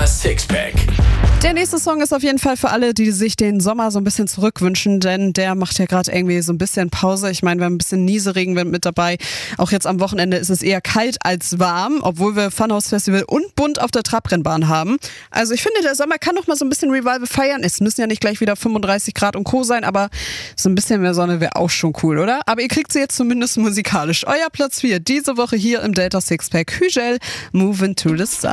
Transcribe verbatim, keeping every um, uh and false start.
Delta Sixpack. Der nächste Song ist auf jeden Fall für alle, die sich den Sommer so ein bisschen zurückwünschen, denn der macht ja gerade irgendwie so ein bisschen Pause. Ich meine, wir haben ein bisschen Nieseregen mit dabei. Auch jetzt am Wochenende ist es eher kalt als warm, obwohl wir Funhouse Festival und Bund auf der Trabrennbahn haben. Also ich finde, der Sommer kann noch mal so ein bisschen Revival feiern. Es müssen ja nicht gleich wieder fünfunddreißig Grad und Co. sein, aber so ein bisschen mehr Sonne wäre auch schon cool, oder? Aber ihr kriegt sie jetzt zumindest musikalisch. Euer Platz vier diese Woche hier im Delta Sixpack. Hügel, Moving to the Sun.